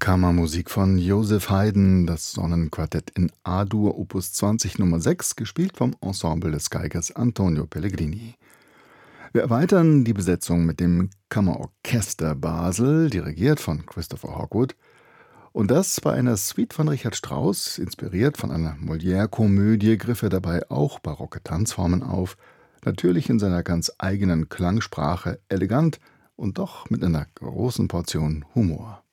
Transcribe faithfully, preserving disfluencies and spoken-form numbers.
Kammermusik von Joseph Haydn, das Sonnenquartett in A-Dur, Opus zwanzig Nummer sechs, gespielt vom Ensemble des Geigers Antonio Pellegrini. Wir erweitern die Besetzung mit dem Kammerorchester Basel, dirigiert von Christopher Hogwood, und das bei einer Suite von Richard Strauss, inspiriert von einer Molière-Komödie, griff er dabei auch barocke Tanzformen auf, natürlich in seiner ganz eigenen Klangsprache, elegant und doch mit einer großen Portion Humor.